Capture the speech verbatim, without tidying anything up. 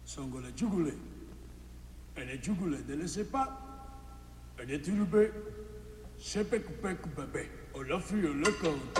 Songo le jugule. Ene jugule de le sepa. Ene turube. Sepe kupe kubebe. Olofi oloko.